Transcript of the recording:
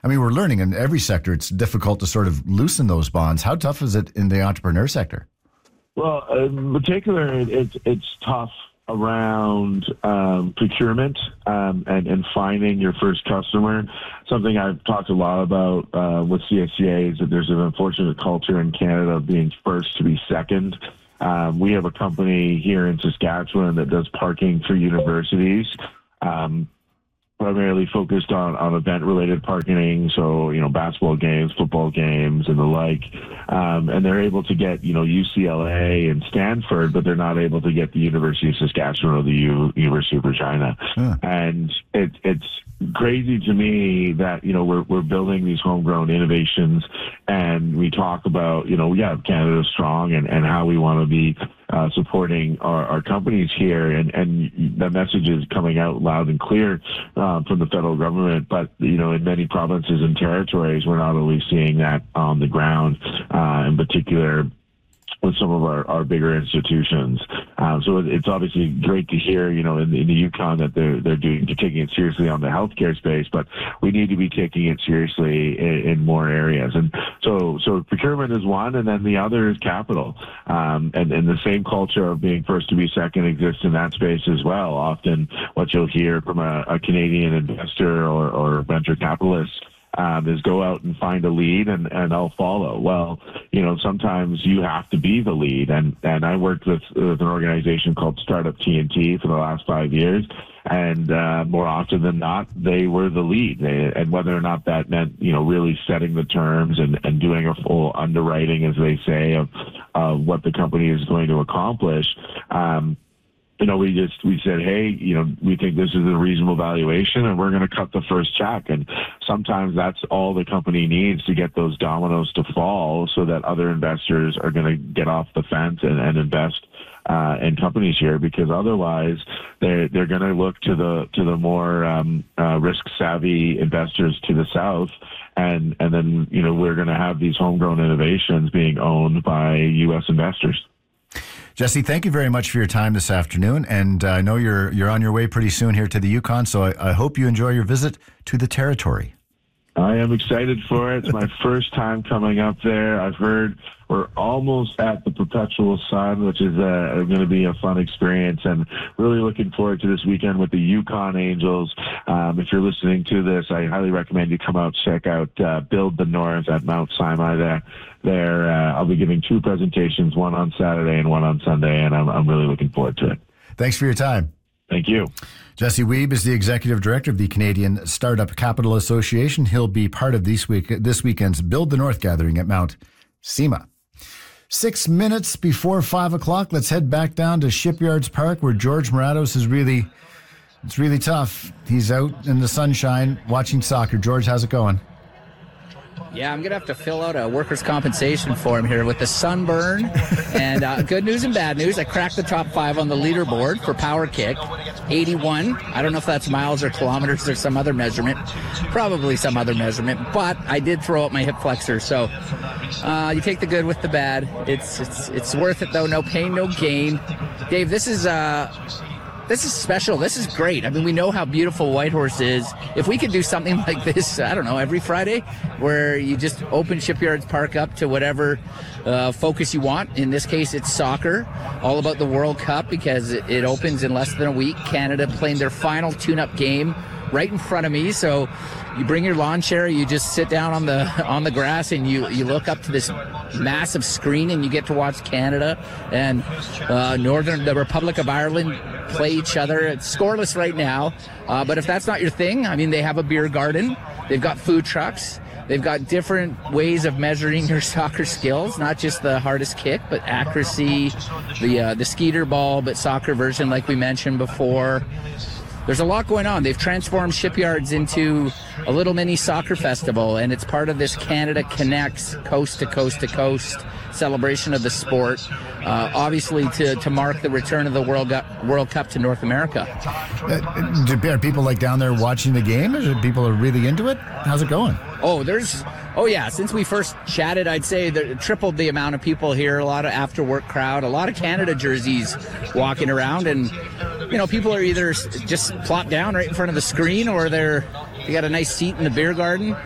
I mean, we're learning in every sector it's difficult to sort of loosen those bonds. How tough is it in the entrepreneur sector? Well, in particular, it's tough around procurement and finding your first customer. Something I've talked a lot about with CSCA is that there's an unfortunate culture in Canada of being first to be second. We have a company here in Saskatchewan that does parking for universities, primarily focused on event-related parking, so, basketball games, football games, and the like. And they're able to get, UCLA and Stanford, but they're not able to get the University of Saskatchewan or the University of Regina. And it's crazy to me that, we're building these homegrown innovations, and we talk about, Canada's strong and how we want to be supporting our companies here, and the message is coming out loud and clear from the federal government. But in many provinces and territories, we're not always seeing that on the ground, in particular with some of our bigger institutions. So it's obviously great to hear, in the Yukon that they're taking it seriously on the healthcare space, but we need to be taking it seriously in more areas. And so procurement is one, and then the other is capital. And the same culture of being first to be second exists in that space as well. Often what you'll hear from a Canadian investor or venture capitalist is go out and find a lead and I'll follow. Well, sometimes you have to be the lead. And I worked with an organization called Startup TNT for the last 5 years. And more often than not, they were the lead. And whether or not that meant, really setting the terms and doing a full underwriting, as they say, of what the company is going to accomplish. We said, hey, we think this is a reasonable valuation and we're going to cut the first check. And sometimes that's all the company needs to get those dominoes to fall so that other investors are going to get off the fence and invest in companies here, because otherwise they're going to look to the more risk savvy investors to the south. And then, we're going to have these homegrown innovations being owned by U.S. investors. Jesse, thank you very much for your time this afternoon, and I know you're on your way pretty soon here to the Yukon, so I hope you enjoy your visit to the territory. I am excited for it. It's my first time coming up there. I've heard we're almost at the Perpetual Sun, which is going to be a fun experience, and really looking forward to this weekend with the Yukon Angels. If you're listening to this, I highly recommend you come out, check out Build the North at Mount Sinai there. I'll be giving 2 presentations, one on Saturday and one on Sunday, and I'm really looking forward to it. Thanks for your time. Thank you. Jesse Wiebe is the Executive Director of the Canadian Startup Capital Association. He'll be part of this weekend's Build the North gathering at Mount Sima. 6 minutes before 5 o'clock, let's head back down to Shipyards Park, where George Moratos it's really tough. He's out in the sunshine watching soccer. George, how's it going? Yeah, I'm going to have to fill out a workers' compensation form here with the sunburn. And good news and bad news, I cracked the top 5 on the leaderboard for Power Kick. 81. I don't know if that's miles or kilometers or some other measurement. Probably some other measurement. But I did throw out my hip flexor. So you take the good with the bad. It's worth it, though. No pain, no gain. Dave, this is special. This is great. I mean, we know how beautiful Whitehorse is. If we could do something like this, I don't know, every Friday, where you just open Shipyards Park up to whatever focus you want. In this case, it's soccer, all about the World Cup, because it opens in less than a week. Canada playing their final tune-up game right in front of me. So you bring your lawn chair, you just sit down on the grass, and you look up to this massive screen, and you get to watch Canada and the Republic of Ireland play each other. It's scoreless right now, but if that's not your thing, I mean, they have a beer garden, they've got food trucks, they've got different ways of measuring your soccer skills, not just the hardest kick, but accuracy, the skeeter ball, but soccer version like we mentioned before. There's a lot going on. They've transformed Shipyards into a little mini soccer festival, and it's part of this Canada Connects coast to coast to coast celebration of the sport, obviously to mark the return of the World Cup to North America. Are people down there watching the game? People are really into it? How's it going? Oh yeah, since we first chatted, I'd say tripled the amount of people here, a lot of after-work crowd, a lot of Canada jerseys walking around, and people are either just plopped down right in front of the screen, or they got a nice seat in the beer garden.